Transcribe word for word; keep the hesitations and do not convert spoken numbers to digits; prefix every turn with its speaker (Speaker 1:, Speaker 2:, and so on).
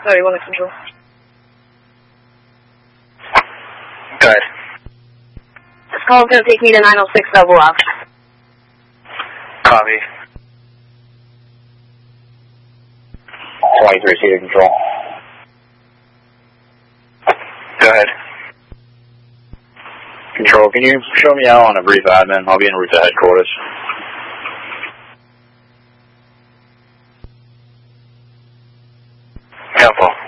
Speaker 1: Sorry, one control.
Speaker 2: Go ahead.
Speaker 1: This call is going to take me to nine oh six level off.
Speaker 2: Copy. twenty-three seat of control. Go ahead. Control, can you show me out on a brief admin? I'll be en route to headquarters. Helpful.